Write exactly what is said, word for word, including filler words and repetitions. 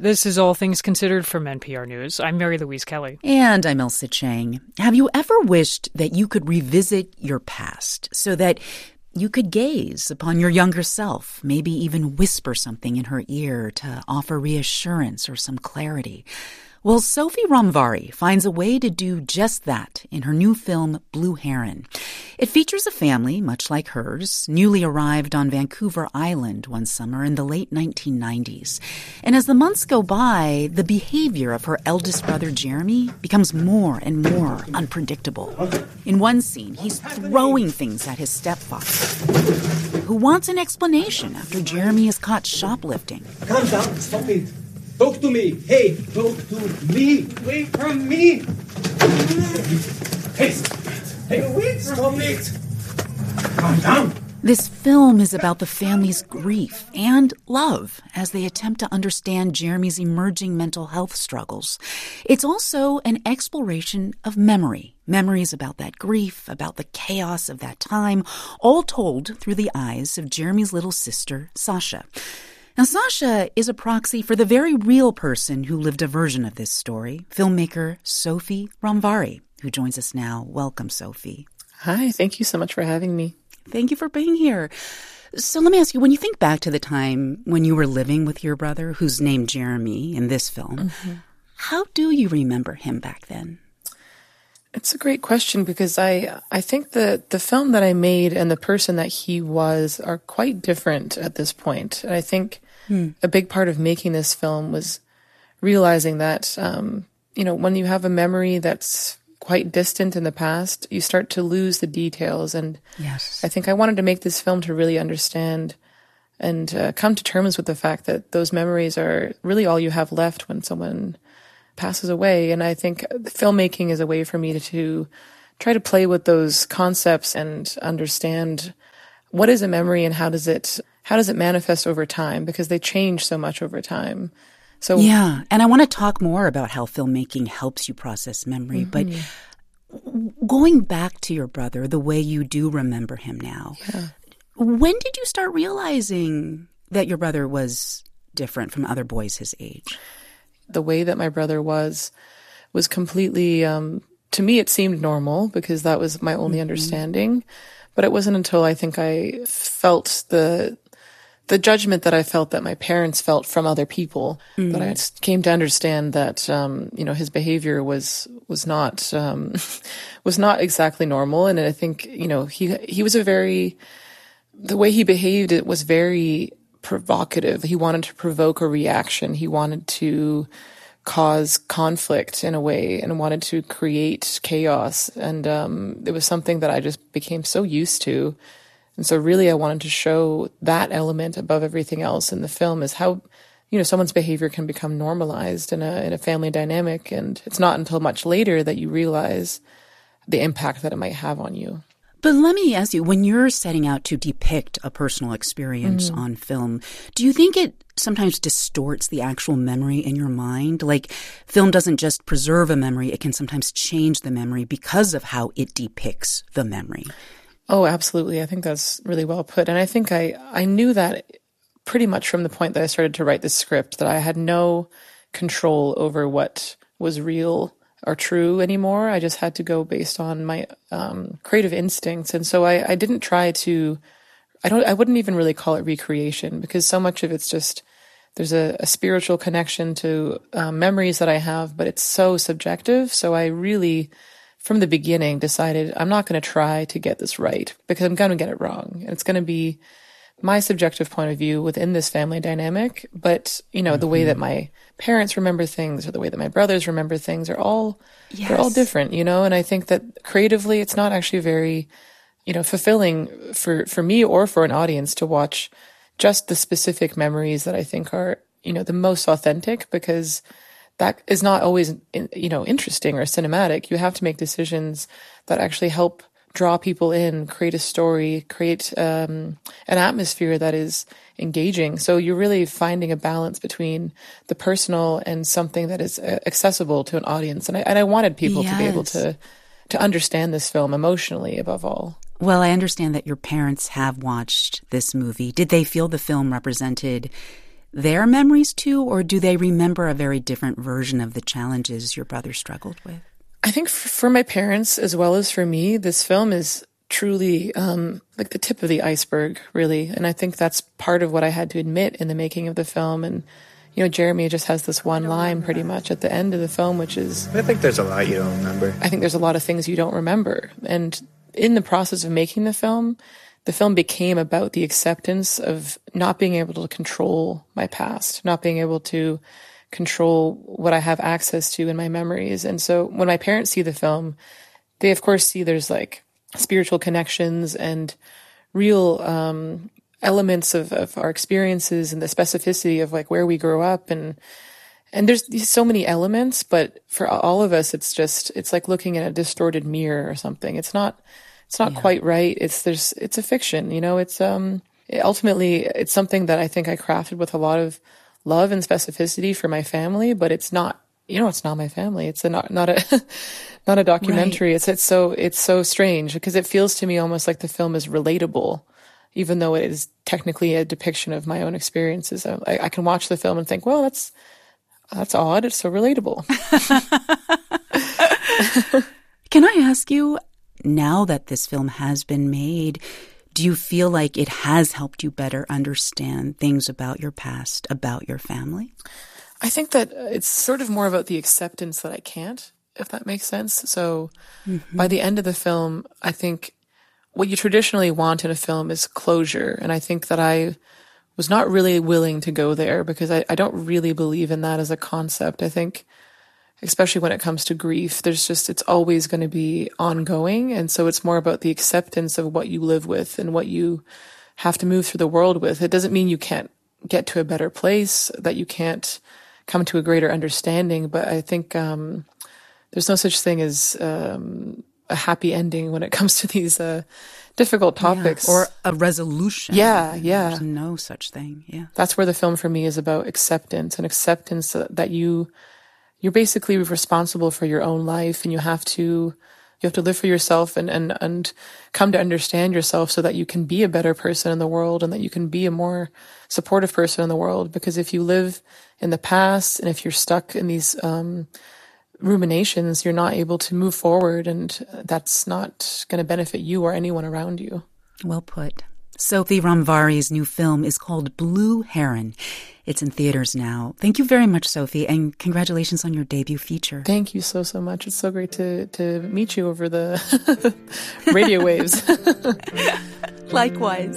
This is All Things Considered from N P R News. I'm Mary Louise Kelly. And I'm Elsa Chang. Have you ever wished that you could revisit your past so that you could gaze upon your younger self, maybe even whisper something in her ear to offer reassurance or some clarity? Well, Sophie Ramvari finds a way to do just that in her new film, Blue Heron. It features a family, much like hers, newly arrived on Vancouver Island one summer in the late nineteen nineties. And as the months go by, the behavior of her eldest brother, Jeremy, becomes more and more unpredictable. In one scene, he's throwing things at his stepfather, who wants an explanation after Jeremy is caught shoplifting. Calm down, stop it. Talk to me. Hey, talk to me. Wait from me. Hey, stop it. Hey, wait, stop it. Calm down. This film is about the family's grief and love as they attempt to understand Jeremy's emerging mental health struggles. It's also an exploration of memory. Memories about that grief, about the chaos of that time, all told through the eyes of Jeremy's little sister, Sasha. Now, Sasha is a proxy for the very real person who lived a version of this story, filmmaker Sophie Ramvari, who joins us now. Welcome, Sophie. Hi, thank you so much for having me. Thank you for being here. So let me ask you, when you think back to the time when you were living with your brother, who's named Jeremy in this film, mm-hmm. how do you remember him back then? It's a great question because I I think that the film that I made and the person that he was are quite different at this point. And I think hmm. a big part of making this film was realizing that, um, you know, when you have a memory that's quite distant in the past, you start to lose the details. And yes. I think I wanted to make this film to really understand and uh, come to terms with the fact that those memories are really all you have left when someone passes away. And I think filmmaking is a way for me to, to try to play with those concepts and understand what is a memory and how does it how does it manifest over time, because they change so much over time. So yeah, and I want to talk more about how filmmaking helps you process memory, mm-hmm. but going back to your brother, the way you do remember him now, yeah. when did you start realizing that your brother was different from other boys his age? The way that my brother was, was completely, um, to me, it seemed normal because that was my only mm-hmm. understanding. But it wasn't until I think I felt the the judgment that I felt that my parents felt from other people mm-hmm. that I came to understand that, um, you know, his behavior was was not um, was not exactly normal. And I think, you know, he he was a very, the way he behaved, it was very provocative. He wanted to provoke a reaction. He wanted to cause conflict in a way and wanted to create chaos. And um, it was something that I just became so used to. And so really I wanted to show that element above everything else in the film, is how, you know, someone's behavior can become normalized in a in a family dynamic. And it's not until much later that you realize the impact that it might have on you. But let me ask you, when you're setting out to depict a personal experience mm-hmm. on film, do you think it sometimes distorts the actual memory in your mind? Like, film doesn't just preserve a memory, it can sometimes change the memory because of how it depicts the memory. Oh, absolutely. I think that's really well put. And I think I, I knew that pretty much from the point that I started to write the script, that I had no control over what was real or true anymore. I just had to go based on my um, creative instincts. And so I, I didn't try to, I don't, I wouldn't even really call it recreation, because so much of it's just, there's a, a spiritual connection to um, memories that I have, but it's so subjective. So I really, from the beginning, decided I'm not going to try to get this right, because I'm going to get it wrong. And it's going to be my subjective point of view within this family dynamic. But, you know, mm-hmm. the way that my parents remember things or the way that my brothers remember things are all, yes. they're all different, you know? And I think that creatively, it's not actually very, you know, fulfilling for, for me or for an audience to watch just the specific memories that I think are, you know, the most authentic, because that is not always, you know, interesting or cinematic. You have to make decisions that actually help draw people in, create a story, create um, an atmosphere that is engaging. So you're really finding a balance between the personal and something that is uh, accessible to an audience. And I, and I wanted people yes. to be able to to understand this film emotionally, above all. Well, I understand that your parents have watched this movie. Did they feel the film represented their memories too, or do they remember a very different version of the challenges your brother struggled with? I think for my parents, as well as for me, this film is truly um, like the tip of the iceberg, really. And I think that's part of what I had to admit in the making of the film. And, you know, Jeremy just has this one line pretty much at the end of the film, which is... I think there's a lot you don't remember. I think there's a lot of things you don't remember. And in the process of making the film, the film became about the acceptance of not being able to control my past, not being able to control what I have access to in my memories. And so when my parents see the film, they of course see there's like spiritual connections and real um, elements of, of our experiences and the specificity of like where we grow up. And and there's so many elements, but for all of us, it's just, it's like looking at a distorted mirror or something. It's not It's not yeah. quite right. It's there's it's a fiction, you know. It's um it, ultimately it's something that I think I crafted with a lot of love and specificity for my family, but it's not, you know, it's not my family. It's a not not a not a documentary. Right. It's it's so it's so strange because it feels to me almost like the film is relatable, even though it is technically a depiction of my own experiences. I, I can watch the film and think, well, that's that's odd. It's so relatable. Can I ask you, now that this film has been made, do you feel like it has helped you better understand things about your past, about your family? I think that it's sort of more about the acceptance that I can't, if that makes sense. So mm-hmm. by the end of the film, I think what you traditionally want in a film is closure. And I think that I was not really willing to go there because I, I don't really believe in that as a concept. I think especially when it comes to grief, there's just, it's always going to be ongoing. And so it's more about the acceptance of what you live with and what you have to move through the world with. It doesn't mean you can't get to a better place, that you can't come to a greater understanding. But I think um, there's no such thing as um, a happy ending when it comes to these uh, difficult topics. Yeah, or a resolution. Yeah, yeah. There's no such thing, yeah. That's where the film for me is about acceptance, and acceptance that you... You're basically responsible for your own life, and you have to you have to live for yourself and, and, and come to understand yourself so that you can be a better person in the world and that you can be a more supportive person in the world. Because if you live in the past and if you're stuck in these um, ruminations, you're not able to move forward, and that's not going to benefit you or anyone around you. Well put. Sophie Ramvari's new film is called Blue Heron. It's in theaters now. Thank you very much, Sophie, and congratulations on your debut feature. Thank you so, so much. It's so great to, to meet you over the radio waves. Likewise.